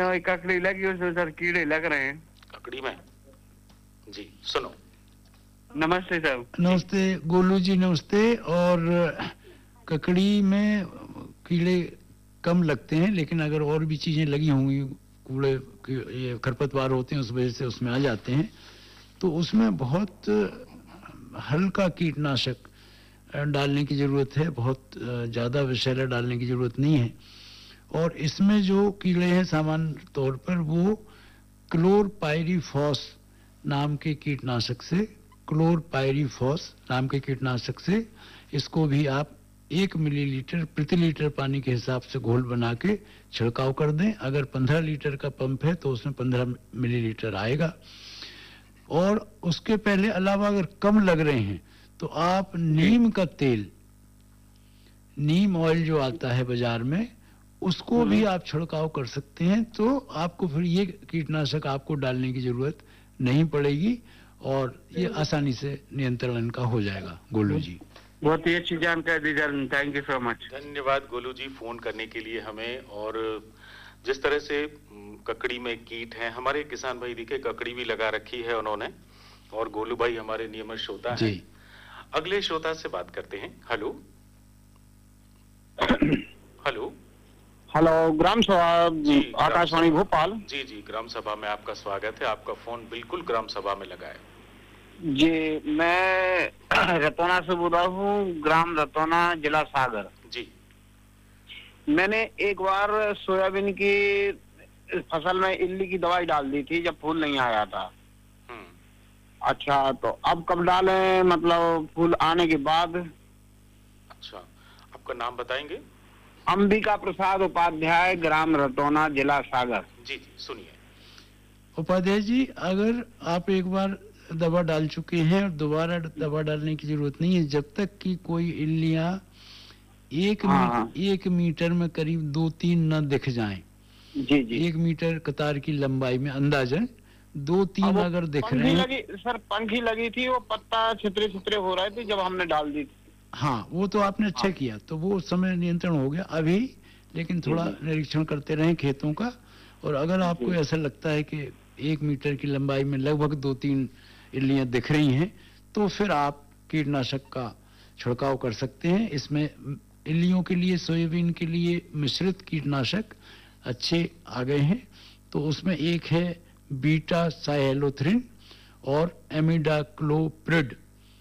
ककड़ी लगी उसमें सर कीड़े लग रहे हैं। ककड़ी में? जी सुनो। नमस्ते सर। नमस्ते गोलू जी, नमस्ते। और ककड़ी में कीड़े कम लगते हैं, लेकिन अगर और भी चीजें लगी होंगी, कूड़े ये खरपतवार होते हैं, उस वजह से उसमें आ जाते हैं, तो उसमें बहुत हल्का कीटनाशक डालने की ज़रूरत है। बहुत ज़्यादा विषैला डालने की ज़रूरत नहीं है। और इसमें जो कीड़े हैं सामान्य तौर पर वो क्लोरपाइरीफॉस नाम के कीटनाशक से इसको भी आप 1 मिलीलीटर प्रति लीटर पानी के हिसाब से घोल बना के छिड़काव कर दें। अगर 15 लीटर का पंप है तो उसमें 15 मिलीलीटर आएगा। और उसके पहले अलावा अगर कम लग रहे हैं तो आप नीम का तेल, नीम ऑयल जो आता है बाजार में, उसको भी आप छिड़काव कर सकते हैं। तो आपको फिर ये कीटनाशक आपको डालने की जरूरत नहीं पड़ेगी और ये आसानी से नियंत्रण इनका हो जाएगा। गोलू जी बहुत ही अच्छी जानकारी दी sir, thank you so much. धन्यवाद गोलू जी फोन करने के लिए हमें। और जिस तरह से ककड़ी में कीट हैं, हमारे किसान भाई देखिए ककड़ी भी लगा रखी है उन्होंने, और गोलू भाई हमारे नियमित श्रोता हैं। अगले श्रोता से बात करते हैं। हेलो हेलो हेलो, ग्राम सभा आकाशवाणी भोपाल। जी जी, ग्राम सभा में आपका स्वागत है। आपका फोन बिल्कुल ग्राम सभा में लगा है जी। मैं रतौना से बोल रहा हूँ, ग्राम रतौना, जिला सागर जी। मैंने एक बार सोयाबीन की फसल में इल्ली की दवाई डाल दी थी जब फूल नहीं आया था। अच्छा, तो अब कब डालें, मतलब फूल आने के बाद? अच्छा, आपका नाम बताएंगे? अंबिका प्रसाद उपाध्याय, ग्राम रतौना, जिला सागर। जी जी सुनिए। उपाध्याय जी, अगर आप एक बार दवा डाल चुके हैं और दोबारा दवा डालने की जरूरत नहीं है, जब तक कि कोई इल्लियां 1 मीटर में करीब 2-3 न दिख जाएं। जी जी। 1 मीटर कतार की लंबाई में अंदाजन 2-3 अगर दिख रहे हैं। सर पंखी लगी थी, वो पत्ता छितरे छितरे हो रहे थे जब हमने डाल दी थी। हाँ, वो तो आपने अच्छा किया, तो वो उस समय नियंत्रण हो गया। अभी लेकिन थोड़ा निरीक्षण करते रहें खेतों का, और अगर आपको ऐसा लगता है कि 1 मीटर की लंबाई में लगभग 2-3 इल्लियां दिख रही हैं, तो फिर आप कीटनाशक का छिड़काव कर सकते हैं। इसमें इल्लियों के लिए, सोयाबीन के लिए मिश्रित कीटनाशक अच्छे आ गए हैं। तो उसमें एक है बीटा साइहेलोथ्रिन और एमिडाक्लोप्रिड।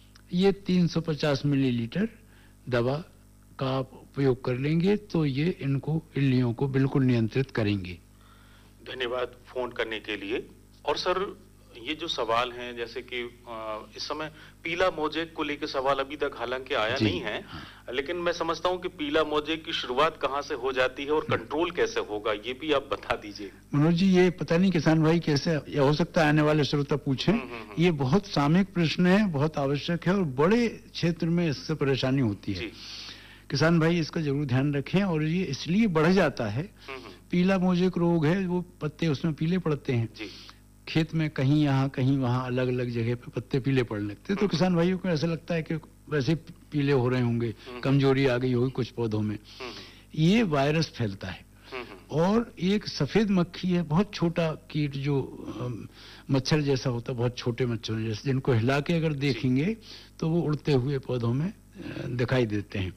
ये 350 मिलीलीटर दवा का आप उपयोग कर लेंगे तो ये इनको, इल्लियों को बिल्कुल नियंत्रित करेंगे। धन्यवाद फोन करने के लिए। और सर ये जो सवाल हैं, जैसे कि इस समय पीला मोजेक को लेकर सवाल अभी तक हालांकि आया नहीं है, लेकिन मैं समझता हूं कि पीला मोजेक की शुरुआत कहां से हो जाती है और कंट्रोल कैसे होगा, ये भी आप बता दीजिए। मनोज जी, ये पता नहीं किसान भाई कैसे, या हो सकता है आने वाले श्रोता पूछें। ये बहुत सामयिक प्रश्न है, बहुत आवश्यक है, और बड़े क्षेत्र में इससे परेशानी होती है। किसान भाई इसका जरूर ध्यान रखें। और ये इसलिए बढ़ जाता है, पीला मोजेक रोग है, वो पत्ते उसमें पीले पड़ते हैं खेत में, कहीं यहाँ कहीं वहाँ, अलग अलग जगह पे पत्ते पीले पड़ने लगते हैं। तो किसान भाइयों को ऐसा लगता है कि वैसे पीले हो रहे होंगे, कमजोरी आ गई होगी कुछ पौधों में। ये वायरस फैलता है। और एक सफेद मक्खी है, बहुत छोटा कीट, जो मच्छर जैसा होता है, बहुत छोटे मच्छर जैसे, जिनको हिला के अगर देखेंगे तो वो उड़ते हुए पौधों में दिखाई देते हैं।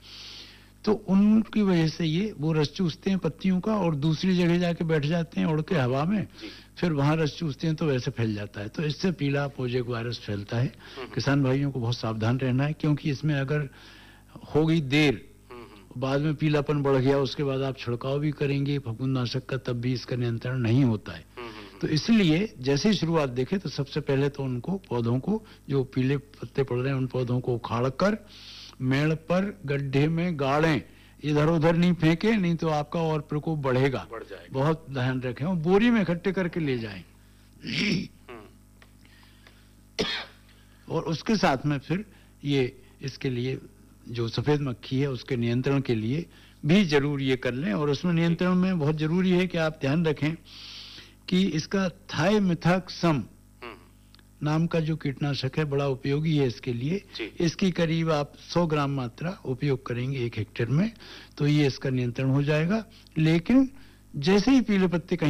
तो उनकी वजह से ये वो रस चूसते हैं पत्तियों का, और दूसरी जगह जाके बैठ जाते हैं उड़ के हवा में, फिर वहां रस चूसते हैं तो वैसे फैल जाता है। तो इससे पीला मोजेक वायरस फैलता है। किसान भाइयों को बहुत सावधान रहना है, क्योंकि इसमें अगर हो गई देर, बाद में पीलापन बढ़ गया, उसके बाद आप छिड़काव भी करेंगे फफूंदनाशक का, तब भी इसका नियंत्रण नहीं होता है। तो इसलिए जैसे ही शुरुआत देखे तो सबसे पहले तो उनको, पौधों को, जो पीले पत्ते पड़ रहे हैं उन पौधों को उखाड़ कर मेड़ पर गड्ढे में गाड़ें, इधर उधर नहीं फेंके, नहीं तो आपका और प्रकोप बढ़ेगा, बहुत ध्यान रखें। और बोरी में इकट्ठे करके ले जाएं। और उसके साथ में फिर ये, इसके लिए जो सफेद मक्खी है उसके नियंत्रण के लिए भी जरूर ये कर लें। और उसमें नियंत्रण में बहुत जरूरी है कि आप ध्यान रखें कि इसका थाइमिथाक्सम नाम का जो कीटनाशक है बड़ा उपयोगी है इसके लिए। इसकी करीब आप 100 ग्राम मात्रा उपयोग करेंगे 1 हेक्टेयर में, तो ये इसका नियंत्रण हो जाएगा। लेकिन जैसे ही पीले पत्ते कहीं